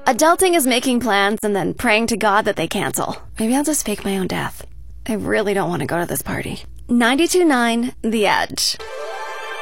Adulting is making plans and then praying to God that they cancel. Maybe I'll just fake my own death. I really don't want to go to this party. 92.9 The Edge.